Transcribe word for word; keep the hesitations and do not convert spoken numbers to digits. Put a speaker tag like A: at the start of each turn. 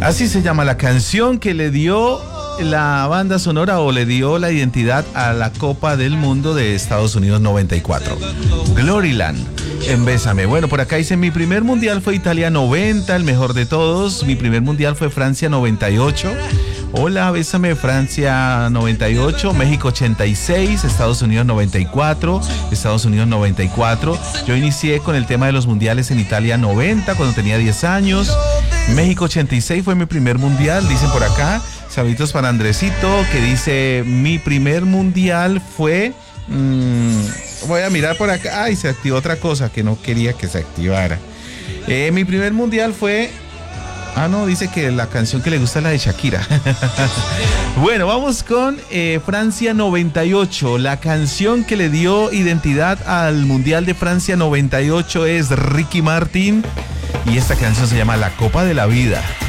A: Así se llama la canción que le dio la banda sonora o le dio la identidad a la Copa del Mundo de Estados Unidos noventa y cuatro. Gloryland, en Bésame. Bueno, por acá dice, mi primer mundial fue Italia noventa, el mejor de todos. Mi primer mundial fue Francia noventa y ocho. Hola, Bésame, Francia noventa y ocho, México ochenta y seis, Estados Unidos noventa y cuatro, Estados Unidos noventa y cuatro. Yo inicié con el tema de los mundiales en Italia noventa, cuando tenía diez años. México ochenta y seis fue mi primer mundial, dicen por acá. Saluditos para Andresito, que dice, mi primer mundial fue... Mmm, voy a mirar por acá. Ay, se activó otra cosa que no quería que se activara. Eh, mi primer mundial fue... Ah, no, dice que la canción que le gusta es la de Shakira. Bueno, vamos con eh, Francia noventa y ocho. La canción que le dio identidad al Mundial de Francia noventa y ocho es Ricky Martin. Y esta canción se llama La Copa de la Vida.